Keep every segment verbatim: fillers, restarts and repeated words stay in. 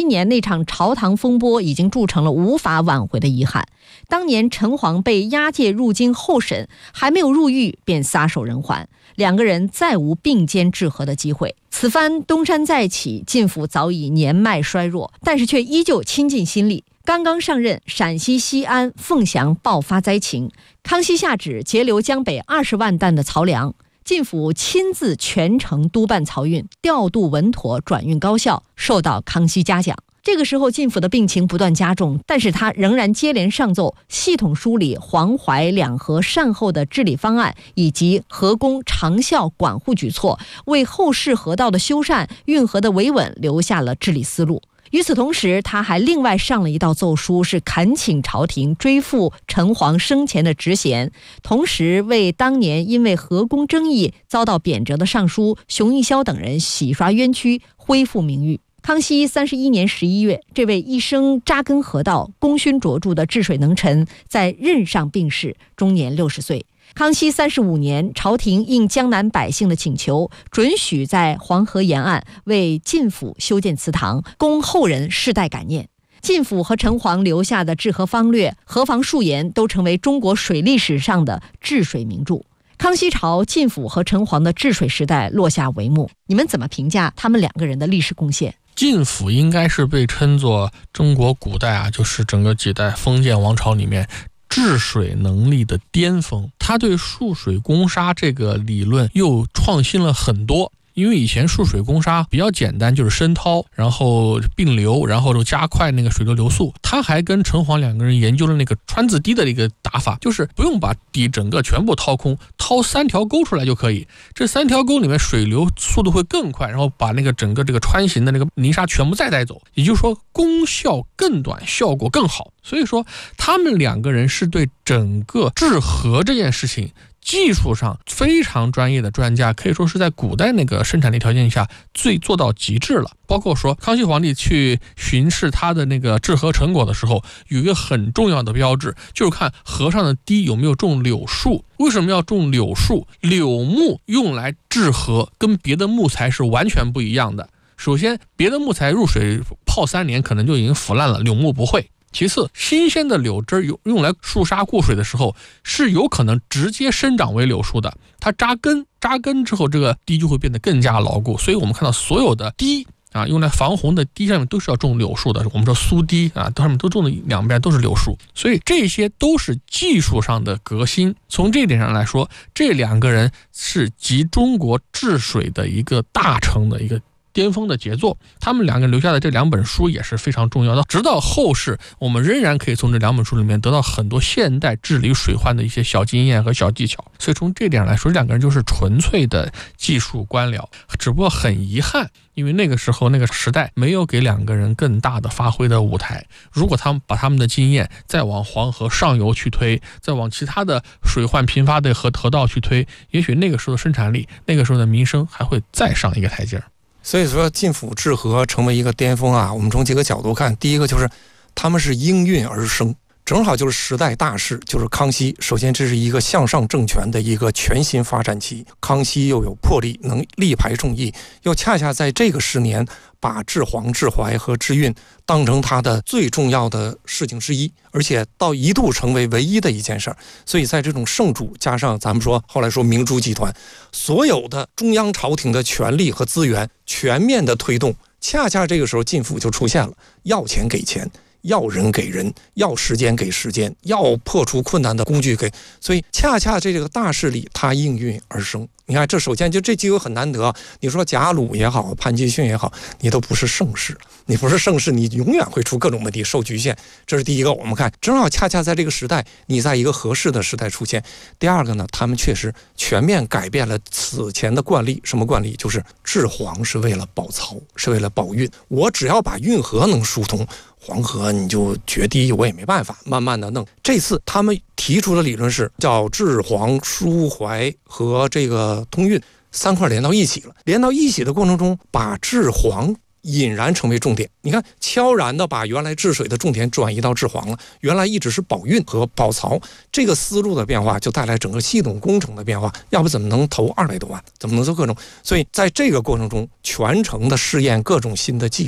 年那场朝堂风波已经铸成了无法挽回的遗憾。当年陈璜被押解入京候审，还没有入狱便撒手人寰，两个人再无并肩致和的机会。此番东山再起，晋府早已年迈衰弱，但是却依旧倾尽心力。刚刚上任，陕西西安、凤翔爆发灾情，康熙下旨截留江北二十万担的漕粮，晋府亲自全程督办漕运，调度稳妥，转运高效，受到康熙嘉奖。这个时候晋府的病情不断加重，但是他仍然接连上奏，系统梳理黄淮两河善后的治理方案以及河工长效管护举措，为后世河道的修缮、运河的维稳留下了治理思路。与此同时，他还另外上了一道奏书，是恳请朝廷追复陈璜生前的职衔，同时为当年因为河工争议遭到贬谪的尚书熊一霄等人洗刷冤屈，恢复名誉。康熙三十一年十一月，这位一生扎根河道、功勋卓著的治水能臣在任上病逝，终年六十岁。康熙三十五年，朝廷应江南百姓的请求，准许在黄河沿岸为晋府修建祠堂，供后人世代感念。晋府和陈璜留下的治河方略、河防戍沿都成为中国水利史上的治水名著。康熙朝晋府和陈璜的治水时代落下帷幕，你们怎么评价他们两个人的历史贡献？ 晋府应该是被称作中国古代啊，就是整个几代封建王朝里面治水能力的巅峰。他对蓄水攻沙这个理论又创新了很多。因为以前蓄水攻沙比较简单，就是深掏，然后并流，然后就加快那个水流流速。他还跟陈璜两个人研究了那个川字堤的一个打法，就是不用把堤整个全部掏空，掏三条沟出来就可以。这三条沟里面水流速度会更快，然后把那个整个这个穿行的那个泥沙全部再带走，也就是说功效更短，效果更好。所以说他们两个人是对整个治河这件事情技术上非常专业的专家，可以说是在古代那个生产力条件下最做到极致了。包括说康熙皇帝去巡视他的那个治河成果的时候，有一个很重要的标志，就是看河上的堤有没有种柳树。为什么要种柳树？柳木用来治河跟别的木材是完全不一样的。首先，别的木材入水泡三年可能就已经腐烂了，柳木不会。其次，新鲜的柳枝用来束沙固水的时候，是有可能直接生长为柳树的。它扎根，扎根之后，这个堤就会变得更加牢固。所以我们看到所有的堤啊，用来防洪的堤上面都是要种柳树的。我们说苏堤啊，上面都种的两边都是柳树。所以这些都是技术上的革新。从这一点上来说，这两个人是集中国治水的一个大成的一个巅峰的杰作。他们两个留下的这两本书也是非常重要的，直到后世我们仍然可以从这两本书里面得到很多现代治理水患的一些小经验和小技巧。所以从这点上来说，这两个人就是纯粹的技术官僚。只不过很遗憾，因为那个时候那个时代没有给两个人更大的发挥的舞台。如果他们把他们的经验再往黄河上游去推，再往其他的水患频发的河河道去推，也许那个时候的生产力，那个时候的民生还会再上一个台阶。 所以说晋府治河成为一个巅峰啊，我们从几个角度看。第一个就是他们是应运而生，正好就是时代大势，就是康熙。首先这是一个向上政权的一个全新发展期，康熙又有魄力，能力排众议，又恰恰在这个十年把治黄、治淮和治运当成他的最重要的事情之一，而且到一度成为唯一的一件事儿。所以在这种圣主加上咱们说后来说明珠集团，所有的中央朝廷的权力和资源全面的推动，恰恰这个时候晋府就出现了，要钱给钱，要人给人，要时间给时间，要破除困难的工具给，所以恰恰这个大势力它应运而生。你看，这首先就这机会很难得。你说贾鲁也好，潘基训也好，你都不是盛世，你不是盛世，你永远会出各种问题，受局限。这是第一个。我们看，正好恰恰在这个时代，你在一个合适的时代出现。第二个呢，他们确实全面改变了此前的惯例。什么惯例？就是治黄是为了保漕，是为了保运。我只要把运河能疏通，黄河你就决堤，我也没办法，慢慢的弄。这次他们提出的理论是叫治黄、疏淮和这个通运三块连到一起了。连到一起的过程中，把治黄引然成为重点。你看，悄然的把原来治水的重点转移到治黄了。原来一直是保运和保漕，这个思路的变化就带来整个系统工程的变化。要不怎么能投二百多万？怎么能做各种？所以在这个过程中，全程的试验各种新的技术。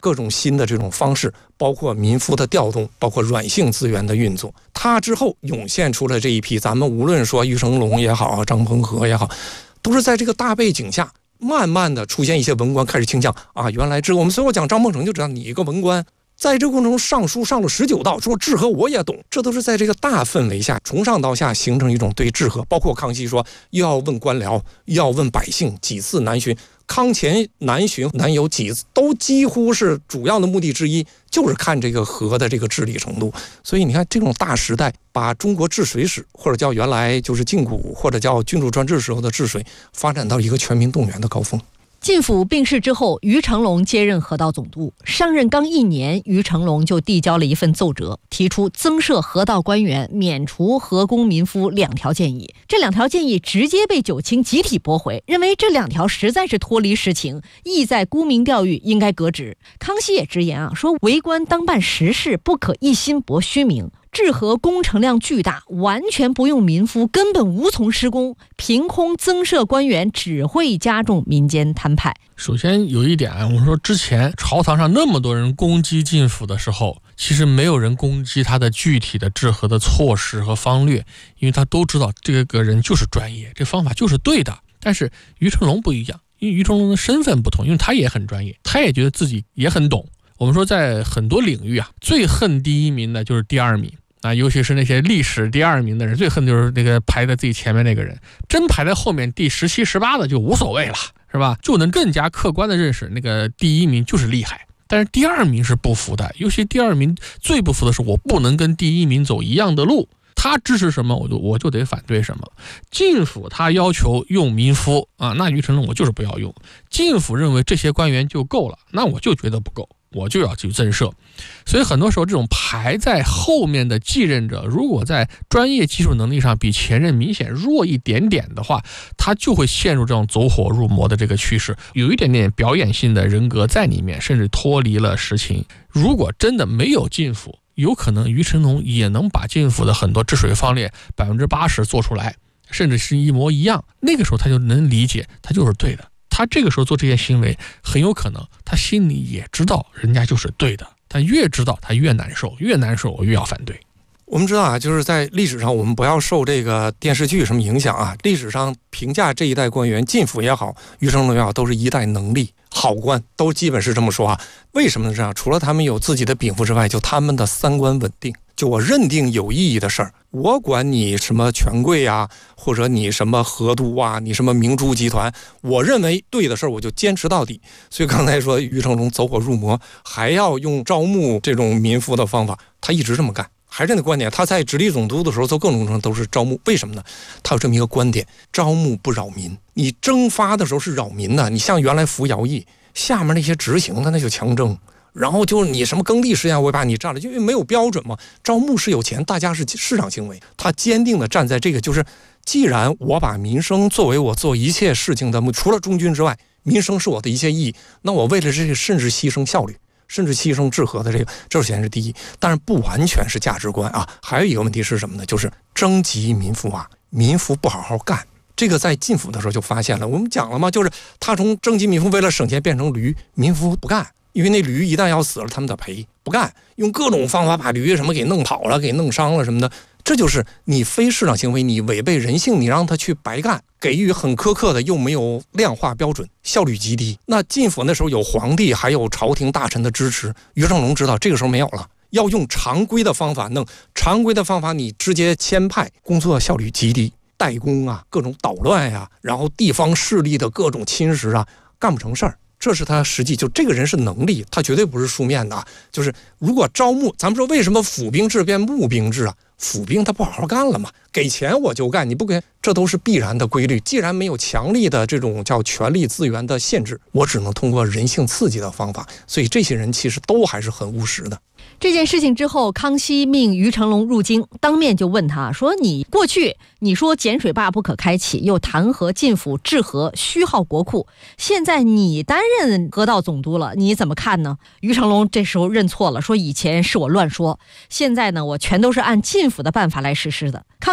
各种新的这种方式，包括民夫的调动，包括软性资源的运作。他之后涌现出了这一批，咱们无论说于成龙也好，张彭和也好，都是在这个大背景下，慢慢的出现一些文官开始倾向啊，原来这我们所有讲张梦成就知道，你一个文官在这个过程中上书上了十九道，说治和我也懂，这都是在这个大氛围下，从上到下形成一种对治和。包括康熙说又要问官僚，又要问百姓，几次南巡，康乾南巡南游几次，都几乎是主要的目的之一，就是看这个和的这个治理程度。所以你看，这种大时代把中国治水史，或者叫原来就是禁古，或者叫君主专制时候的治水，发展到一个全民动员的高峰。 晋府病逝之后，于成龙接任河道总督。上任刚一年，于成龙就递交了一份奏折，提出增设河道官员、免除河工民夫两条建议。这两条建议直接被九卿集体驳回，认为这两条实在是脱离实情，意在沽名钓誉，应该革职。康熙也直言啊，说为官当办实事，不可一心博虚名。治河工程量巨大，完全不用民夫，根本无从施工，凭空增设官员只会加重民间摊派。 首先有一点，我们说之前朝堂上那么多人攻击晋府的时候，其实没有人攻击他的具体的治河的措施和方略，因为他都知道这个人就是专业，这方法就是对的。但是于成龙不一样，因为于成龙的身份不同，因为他也很专业，他也觉得自己也很懂。我们说在很多领域啊，最恨第一名的就是第二名啊，尤其是那些历史第二名的人，最恨就是那个排在自己前面那个人。真排在后面第十七、十八的就无所谓了，是吧？就能更加客观的认识那个第一名就是厉害，但是第二名是不服的。尤其第二名最不服的是，我不能跟第一名走一样的路。他支持什么，我就我就得反对什么。晋府他要求用民夫啊，那于成龙我就是不要用。晋府认为这些官员就够了，那我就觉得不够，我就要去增设。所以很多时候这种排在后面的继任者，如果在专业技术能力上比前任明显弱一点点的话，他就会陷入这种走火入魔的这个趋势，有一点点表演性的人格在里面，甚至脱离了实情。如果真的没有晋府，有可能于成龙也能把晋府的很多治水方略百分之八十做出来，甚至是一模一样。那个时候他就能理解，他就是对的。他这个时候做这些行为，很有可能他心里也知道人家就是对的，但越知道他越难受，越难受我越要反对。 我们知道啊，就是在历史上，我们不要受这个电视剧什么影响啊。历史上评价这一代官员，晋府也好，于成龙也好，都是一代能力好官，都基本是这么说啊。为什么呢？这样，除了他们有自己的禀赋之外，就他们的三观稳定。就我认定有意义的事儿，我管你什么权贵啊，或者你什么河都啊，你什么明珠集团，我认为对的事儿，我就坚持到底。所以刚才说于成龙走火入魔，还要用招募这种民夫的方法，他一直这么干。还是那观点，他在直隶总督的时候做各种工程都是招募，为什么呢？他有这么一个观点，招募不扰民。你征发的时候是扰民的，你像原来服徭役，下面那些执行的那就强征，然后就是你什么耕地实验我把你占了，因为没有标准嘛。招募是有钱，大家是市场行为，他坚定的站在这个，就是既然我把民生作为我做一切事情的目的，除了忠君之外，民生是我的一切意义，那我为了这个甚至牺牲效率，甚至牺牲治和的这个，这首先是第一。但是不完全是价值观啊。还有一个问题是什么呢？就是征集民夫啊，民夫不好好干。这个在晋府的时候就发现了，我们讲了嘛，就是他从征集民夫为了省钱变成驴，民夫不干，因为那驴一旦要死了，他们得赔，不干，用各种方法把驴什么给弄跑了，给弄伤了什么的。这就是你非市场行为，你违背人性，你让他去白干，给予很苛刻的又没有量化标准，效率极低。那晋府那时候有皇帝还有朝廷大臣的支持，于成龙知道这个时候没有了，要用常规的方法弄，常规的方法你直接签派，工作效率极低，代工啊，各种捣乱呀、啊，然后地方势力的各种侵蚀啊，干不成事儿。这是他实际，就这个人是能力，他绝对不是书面的。就是如果招募，咱们说为什么府兵制变募兵制啊？府兵他不好好干了嘛，给钱我就干，你不给，这都是必然的规律。既然没有强力的这种叫权力资源的限制，我只能通过人性刺激的方法，所以这些人其实都还是很务实的。 这件事情之后，康熙命于成龙入京，当面就问他说，你过去你说碱水坝不可开启，又弹劾晋府治河虚耗国库，现在你担任河道总督了，你怎么看呢？于成龙这时候认错了，说以前是我乱说，现在呢我全都是按晋府的办法来实施的。康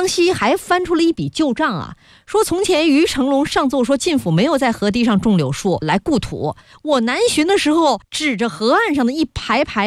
熙还翻出了一笔旧账啊，说从前于成龙上奏说晋府没有在河堤上种柳树来固土，我南巡的时候指着河岸上的一排排